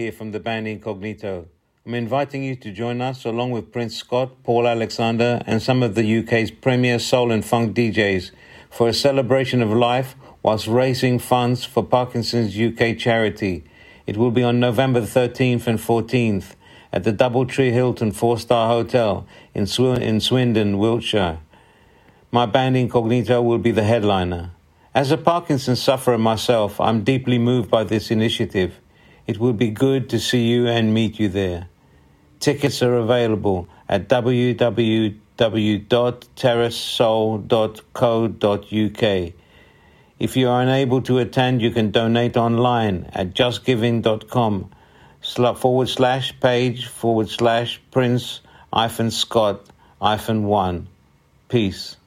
here from the band Incognito. I'm inviting you to join us along with Prince Scott, Paul Alexander, and some of the UK's premier soul and funk DJs for a celebration of life whilst raising funds for Parkinson's UK charity. It will be on November 13th and 14th at the Doubletree Hilton 4-star Hotel in Swindon, Wiltshire. My band Incognito will be the headliner. As a Parkinson's sufferer myself, I'm deeply moved by this initiative. It will be good to see you and meet you there. Tickets are available at www.terracesoul.co.uk. If you are unable to attend, you can donate online at justgiving.com/page/Prince-Scott-1. Peace.